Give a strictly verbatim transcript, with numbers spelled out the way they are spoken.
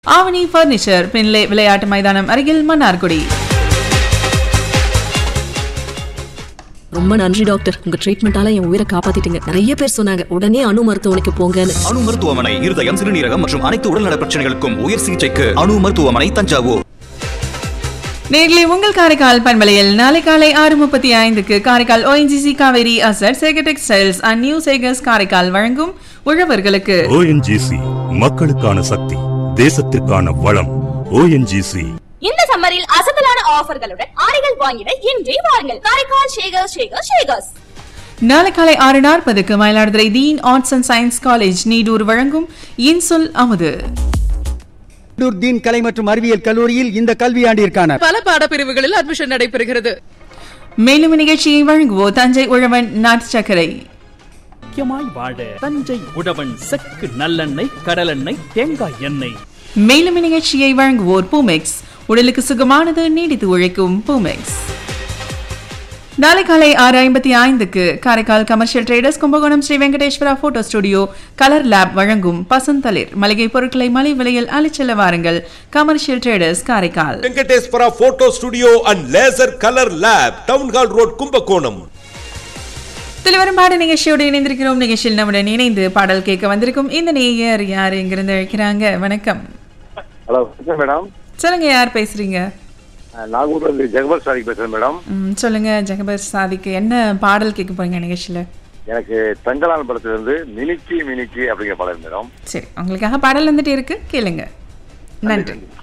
ஆவணி furniture Findlay விளையாட்டு மைதானம் அருகில் மன்னார்குடி. ரொம்ப நன்றி டாக்டர், உங்க ட்ரீட்மெண்டால என் உயிரை காப்பாத்திட்டீங்க. நிறைய பேர் சொன்னாங்க உடனே அணு மருத்துவமனைக்கு போங்கன்னு. அணு மருத்துவமனை இருதயம், சிறுநீரகம் மற்றும் அனைத்து உடல்நல பிரச்சனைகளுக்கும் உயர் சிகிச்சைக்கு அணு மருத்துவமனை, தஞ்சாவூர். நேர்களை உங்கள் காரைக்கால் பண்பலையில் நாளை காலை ஆறு முப்பத்தி ஐந்துக்கு Karaikal ONGC Kaveri asset Sekar textiles and new Sekar's Karaikal வழங்கும் உழவர்களுக்கு. ஓஎன்ஜிசி மக்களுக்கான சக்தி, தேசத்திற்கான வளம். ஓஎன்ஜிசி இந்த சம்மரில் அசத்தலான ஆஃபர்களுடன் ஆடைகள் வாங்கிட இன்றே வாருங்கள் காரைக்கால் ஷேகர்ஸ் ஷேகர்ஸ் ஷேகர்ஸ். நாளை காலை ஆறு நாற்பதுக்கு மயிலாடுதுறை தீன் arts and science college Needur வழங்கும் இன்சொல் அமுது. தீன் கலை மற்றும் அறிவியல் கல்லூரியில் இந்த கல்வியாண்டிற்கான பல பாடப்பிரிவுகளில் அட்மிஷன் நடைபெறுகிறது. மேலும் நிகழ்ச்சியை வழங்குவோர் தஞ்சை உழவன் நாட்டு சர்க்கரை. முக்கியமாய் வாழ தஞ்சை உழவன் செக்கு நல்லெண்ணெய், கடலெண்ணெய், தேங்காய் எண்ணெய். மேலும் நிகழ்ச்சியை வழங்குவோர் பூமெக்ஸ், உடலுக்கு சுகமானது, நீடித்து உழைக்கும் பூமெக்ஸ். நாளை காலை ஆறு ஐம்பத்தி ஐந்துக்கு Karaikal commercial traders Kumbakonam Sri Venkateswara photo studio colour lab வழங்கும் பசந்தளிர் மளிகை பொருட்களை மலை விலையில் அழிச்செல்ல வாருங்கள். Commercial traders Karaikal. Venkateswara photo studio and laser colour lab, town hall road, Kumbakonam. தலைவரும் பாட நிகழ்ச்சியோடு இணைந்திருக்கிறோம். நிகழ்ச்சியில் நம்முடன் இணைந்து பாடல் கேட்க வந்திருக்கும் இந்த நேயர் யார், எங்கிருந்து அழைக்கிறாங்க? வணக்கம். ஹலோ மேடம், சொல்லுங்க, யார் பேசுறீங்க? நாகூர்ல இருந்து ஜெகபர் சாதிக் பேசுறேன் மேடம். சொல்லுங்க ஜெகபர் சாதிக், என்ன பாடல் கேட்க போறீங்க நிகழ்ச்சியில? எனக்கு தங்கலான் படத்துல இருந்து மினிச்சி மினிச்சி அப்படிங்கிற பாடல் மேடம். சரி, உங்களுக்காக பாடல் வந்துட்டு இருக்கு, கேளுங்க. நன்றி.